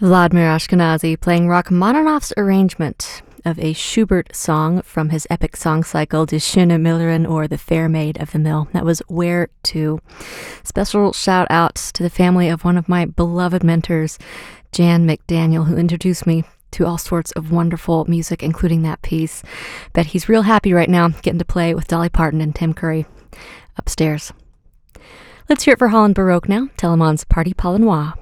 Vladimir Ashkenazy playing Rachmaninoff's arrangement of a Schubert song from his epic song cycle Die schöne Müllerin, or The Fair Maid of the Mill. That was Where To. Special shout outs to the family of one of my beloved mentors, Jan McDaniel, who introduced me to all sorts of wonderful music, including that piece. Bet he's real happy right now getting to play with Dolly Parton and Tim Curry upstairs. Let's hear it for Holland Baroque now, Telemann's Party Pas le Noir.